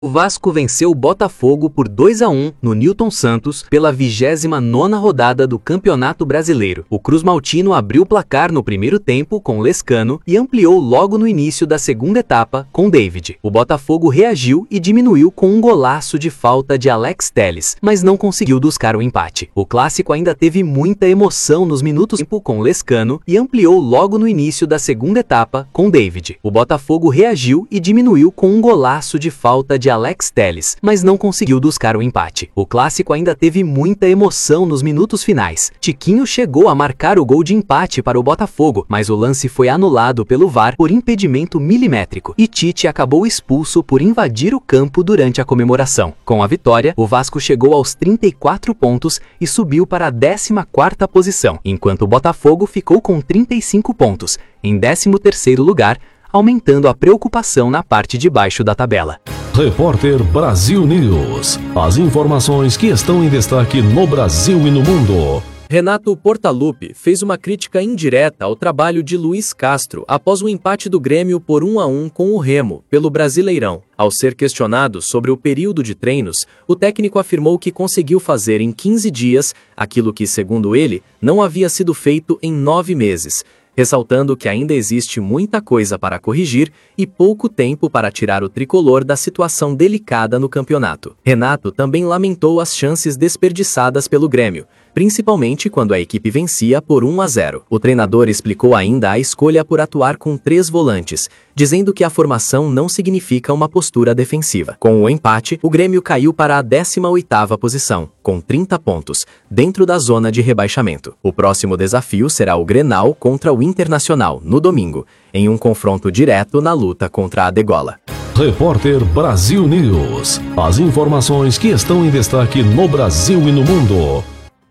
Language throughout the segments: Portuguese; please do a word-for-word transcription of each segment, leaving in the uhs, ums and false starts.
O Vasco venceu o Botafogo por dois a um no Newton Santos pela vigésima nona rodada do Campeonato Brasileiro. O Cruz Maltino abriu o placar no primeiro tempo com Lescano e ampliou logo no início da segunda etapa com David. O Botafogo reagiu e diminuiu com um golaço de falta de Alex Telles, mas não conseguiu buscar o empate. O clássico ainda teve muita emoção nos minutos tempo com Lescano e ampliou logo no início da segunda etapa com David. O Botafogo reagiu e diminuiu com um golaço de falta de Alex Telles, mas não conseguiu buscar o empate. O clássico ainda teve muita emoção nos minutos finais. Tiquinho chegou a marcar o gol de empate para o Botafogo, mas o lance foi anulado pelo V A R por impedimento milimétrico e Tite acabou expulso por invadir o campo durante a comemoração. Com a vitória, o Vasco chegou aos trinta e quatro pontos e subiu para a décima quarta posição, enquanto o Botafogo ficou com trinta e cinco pontos, em décimo terceiro lugar, aumentando a preocupação na parte de baixo da tabela. Repórter Brasil News. As informações que estão em destaque no Brasil e no mundo. Renato Portaluppi fez uma crítica indireta ao trabalho de Luiz Castro após o empate do Grêmio por um a um com o Remo, pelo Brasileirão. Ao ser questionado sobre o período de treinos, o técnico afirmou que conseguiu fazer em quinze dias aquilo que, segundo ele, não havia sido feito em nove meses. Ressaltando que ainda existe muita coisa para corrigir e pouco tempo para tirar o tricolor da situação delicada no campeonato. Renato também lamentou as chances desperdiçadas pelo Grêmio, principalmente quando a equipe vencia por um a zero. O treinador explicou ainda a escolha por atuar com três volantes, dizendo que a formação não significa uma postura defensiva. Com o empate, o Grêmio caiu para a décima oitava posição, com trinta pontos, dentro da zona de rebaixamento. O próximo desafio será o Grenal contra o Internacional, no domingo, em um confronto direto na luta contra a degola. Repórter Brasil News. As informações que estão em destaque no Brasil e no mundo.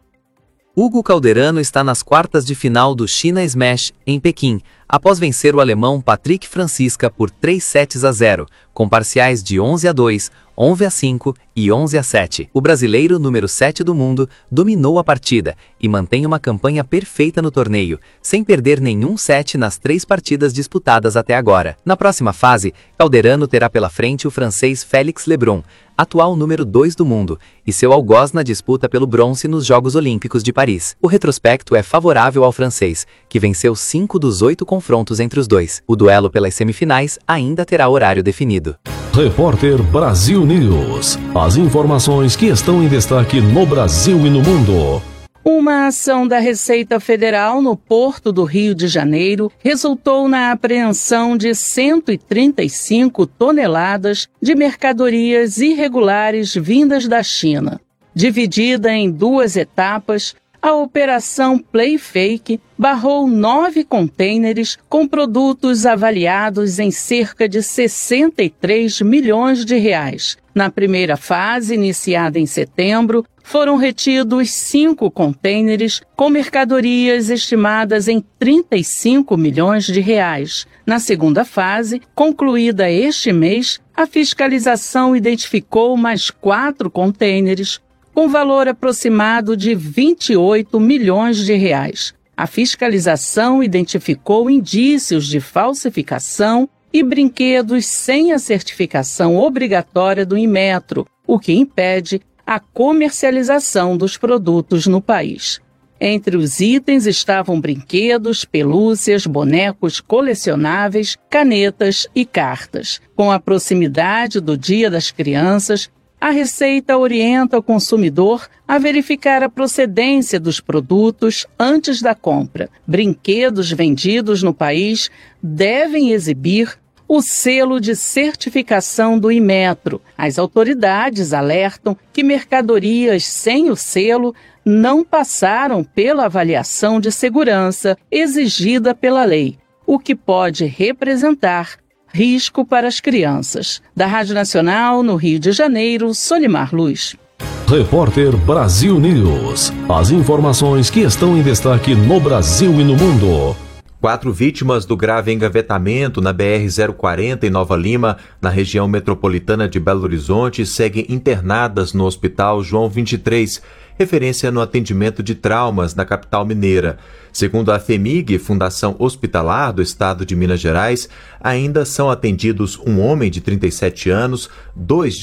Hugo Calderano está nas quartas de final do China Smash, em Pequim, após vencer o alemão Patrick Franziska por três sets a zero, com parciais de onze a dois, onze a cinco e onze a sete. O brasileiro número sete do mundo dominou a partida e mantém uma campanha perfeita no torneio, sem perder nenhum set nas três partidas disputadas até agora. Na próxima fase, Calderano terá pela frente o francês Félix Lebrun, atual número dois do mundo, e seu algoz na disputa pelo bronze nos Jogos Olímpicos de Paris. O retrospecto é favorável ao francês, que venceu cinco dos oito confrontos entre os dois. O duelo pelas semifinais ainda terá horário definido. Repórter Brasil News. As informações que estão em destaque no Brasil e no mundo. Uma ação da Receita Federal no Porto do Rio de Janeiro resultou na apreensão de cento e trinta e cinco toneladas de mercadorias irregulares vindas da China. Dividida em duas etapas, a Operação Playfake barrou nove contêineres com produtos avaliados em cerca de sessenta e três milhões de reais. Na primeira fase, iniciada em setembro, foram retidos cinco contêineres com mercadorias estimadas em trinta e cinco milhões de reais. Na segunda fase, concluída este mês, a fiscalização identificou mais quatro contêineres com valor aproximado de vinte e oito milhões de reais. A fiscalização identificou indícios de falsificação e brinquedos sem a certificação obrigatória do Inmetro, o que impede a comercialização dos produtos no país. Entre os itens estavam brinquedos, pelúcias, bonecos colecionáveis, canetas e cartas. Com a proximidade do Dia das Crianças, a Receita orienta o consumidor a verificar a procedência dos produtos antes da compra. Brinquedos vendidos no país devem exibir o selo de certificação do Inmetro. As autoridades alertam que mercadorias sem o selo não passaram pela avaliação de segurança exigida pela lei, o que pode representar risco para as crianças. Da Rádio Nacional, no Rio de Janeiro, Solimar Luz. Repórter Brasil News. As informações que estão em destaque no Brasil e no mundo. Quatro vítimas do grave engavetamento na B R zero quarenta em Nova Lima, na região metropolitana de Belo Horizonte, seguem internadas no Hospital João vinte e três, referência no atendimento de traumas na capital mineira. Segundo a FEMIG, Fundação Hospitalar do Estado de Minas Gerais, ainda são atendidos um homem de trinta e sete anos, dois